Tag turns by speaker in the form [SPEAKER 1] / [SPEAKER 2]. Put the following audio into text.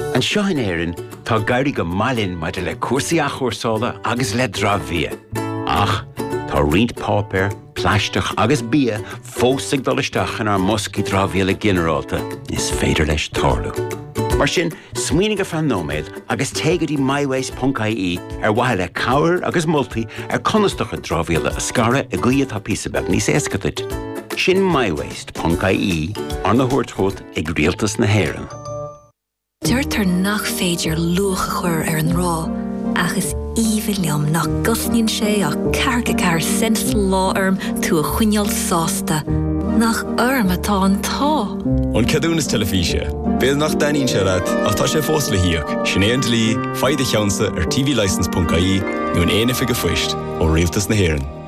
[SPEAKER 1] An seoin éireann tá gairí go mailinn maidir le cuasaí a chóirsála agus le drámhia. Ach, tá riont pápéir, pleisteach agus bia fósaigh dul isteach an ar moscaí drámhia le ginearálta is féidir leis tarlú. Mar sin, smaoinigh go nóméid agus tégadí myways.ie ar waithe le cabhair agus moltaí ar conastacha drámhíle a scara a gcuiad tá písabeh níos éascaid. Sin myways.ie ar na thuairteót ag rialtas na hÉireann.
[SPEAKER 2] Dúirtar nach féidir luach chuir ar an rá, agus íomhliom nach gosníonn sé ach cearr sensible lá orm tú a chuineal sásta, nach orm atá an tá.
[SPEAKER 3] An cadúnas telefíse, béad nach daíonn sé leat ach tá sé fós le hiíoch, sinnéan lí, faide cheansa ar tvlicense.ie nó an éana fiige fuist ó rialtas na hÉireann.